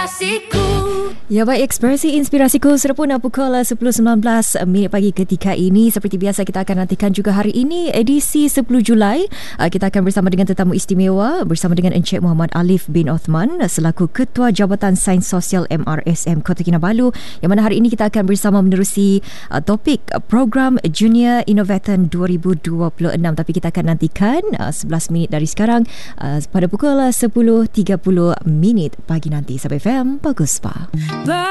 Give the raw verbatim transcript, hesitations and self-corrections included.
Inspirasiku. Ya baik, Ekspresi Inspirasiku sudah pun pukul sepuluh sembilan belas minit pagi ketika ini. Seperti biasa kita akan nantikan juga hari ini edisi sepuluh Julai. Kita akan bersama dengan tetamu istimewa bersama dengan Encik Muhammad Alif bin Othman selaku Ketua Jabatan Sains Sosial M R S M Kota Kinabalu, yang mana hari ini kita akan bersama menerusi uh, topik uh, program Junior Innovator dua ribu dua puluh enam. Tapi kita akan nantikan uh, sebelas minit dari sekarang uh, pada pukul sepuluh tiga puluh minit pagi nanti. Sampai F M Bagus Pa.